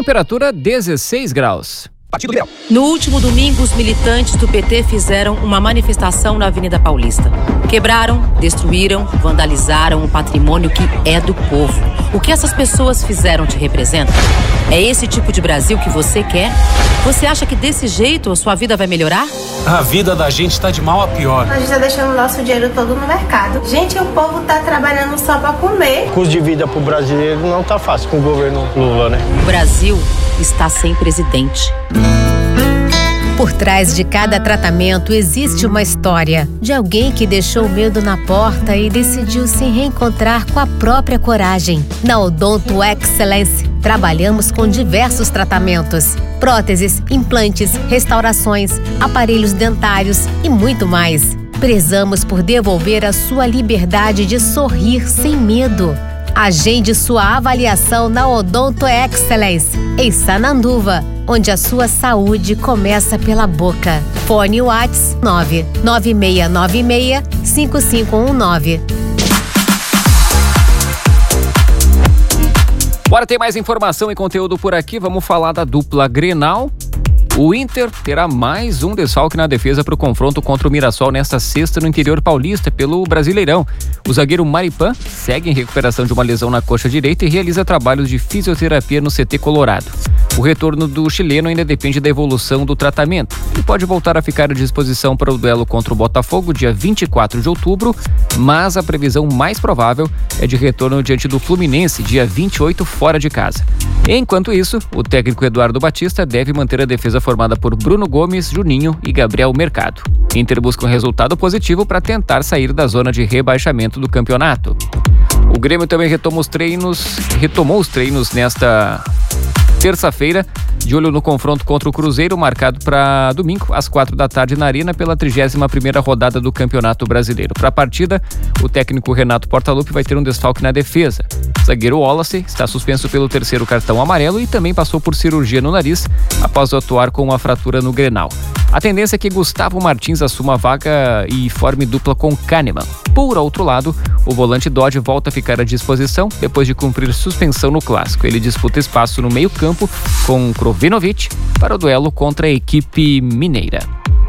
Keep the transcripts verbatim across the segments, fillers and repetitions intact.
temperatura dezesseis graus. Partido Liberal. No último domingo, os militantes do P T fizeram uma manifestação na Avenida Paulista. Quebraram, destruíram, vandalizaram o patrimônio que é do povo. O que essas pessoas fizeram te representa? É esse tipo de Brasil que você quer? Você acha que desse jeito a sua vida vai melhorar? A vida da gente tá de mal a pior. A gente tá deixando o nosso dinheiro todo no mercado. Gente, o povo tá trabalhando só pra comer. O custo de vida pro brasileiro não tá fácil com o governo Lula, né? O Brasil está sem presidente. Por trás de cada tratamento existe uma história de alguém que deixou o medo na porta e decidiu se reencontrar com a própria coragem. Na Odonto Excellence, trabalhamos com diversos tratamentos: próteses, implantes, restaurações, aparelhos dentários e muito mais. Prezamos por devolver a sua liberdade de sorrir sem medo. Agende sua avaliação na Odonto Excellence, em Sananduva, onde a sua saúde começa pela boca. Fone WhatsApp nove nove seis nove seis cinco cinco um nove. Bora ter mais informação e conteúdo por aqui. Vamos falar da dupla Grenal. O Inter terá mais um desfalque na defesa para o confronto contra o Mirassol nesta sexta no interior paulista pelo Brasileirão. O zagueiro Maripan segue em recuperação de uma lesão na coxa direita e realiza trabalhos de fisioterapia no C T Colorado. O retorno do chileno ainda depende da evolução do tratamento. Ele pode voltar a ficar à disposição para o duelo contra o Botafogo dia vinte e quatro de outubro, mas a previsão mais provável é de retorno diante do Fluminense dia vinte e oito fora de casa. Enquanto isso, o técnico Eduardo Batista deve manter a defesa formada por Bruno Gomes, Juninho e Gabriel Mercado. Inter busca um resultado positivo para tentar sair da zona de rebaixamento do campeonato. O Grêmio também retoma os treinos, retomou os treinos nesta terça-feira, de olho no confronto contra o Cruzeiro, marcado para domingo, às quatro da tarde na Arena, pela trigésima primeira rodada do Campeonato Brasileiro. Para a partida, o técnico Renato Portaluppi vai ter um desfalque na defesa. O zagueiro Wallace está suspenso pelo terceiro cartão amarelo e também passou por cirurgia no nariz após atuar com uma fratura no Grenal. A tendência é que Gustavo Martins assuma a vaga e forme dupla com Kahneman. Por outro lado, o volante Dodge volta a ficar à disposição depois de cumprir suspensão no Clássico. Ele disputa espaço no meio-campo com Krovinovic para o duelo contra a equipe mineira.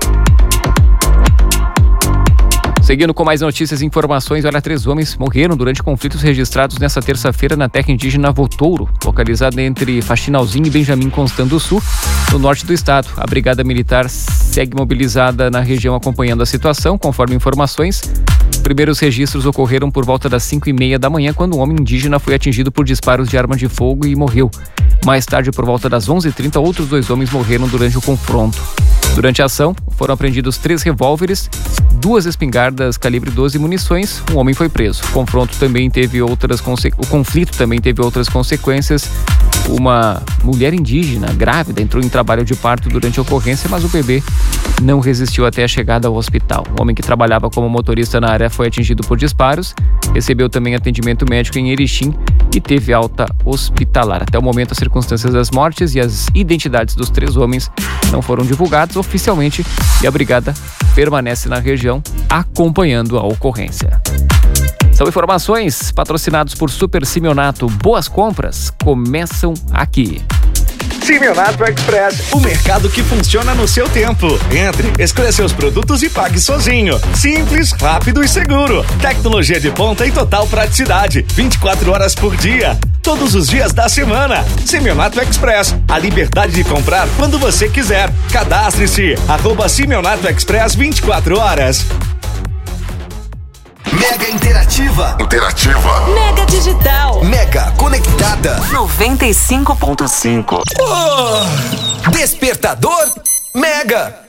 Seguindo com mais notícias e informações, olha, três homens morreram durante conflitos registrados nesta terça-feira na terra indígena Votouro, localizada entre Faxinalzinho e Benjamin Constant do Sul, no norte do estado. A Brigada Militar segue mobilizada na região acompanhando a situação, conforme informações. Os primeiros registros ocorreram por volta das cinco e meia da manhã, quando um homem indígena foi atingido por disparos de arma de fogo e morreu. Mais tarde, por volta das onze e trinta, outros dois homens morreram durante o confronto. Durante a ação, foram apreendidos três revólveres, duas espingardas calibre doze e munições. Um homem foi preso. O confronto também teve outras conse... O conflito também teve outras consequências. Uma mulher indígena grávida entrou em trabalho de parto durante a ocorrência, mas o bebê não resistiu até a chegada ao hospital. O homem que trabalhava como motorista na área foi atingido por disparos, recebeu também atendimento médico em Erechim e teve alta hospitalar. Até o momento, as circunstâncias das mortes e as identidades dos três homens não foram divulgadas oficialmente e a brigada permanece na região acompanhando a ocorrência. São informações patrocinados por Super Simeonato. Boas compras começam aqui. Simeonato Express, o mercado que funciona no seu tempo. Entre, escolha seus produtos e pague sozinho. Simples, rápido e seguro. Tecnologia de ponta e total praticidade. vinte e quatro horas por dia. Todos os dias da semana. Simeonato Express, a liberdade de comprar quando você quiser. Cadastre-se, arroba Simeonato Express vinte e quatro horas. Mega Interativa. Interativa. Mega Digital. Mega Conectada. noventa e cinco ponto cinco. Oh, despertador Mega.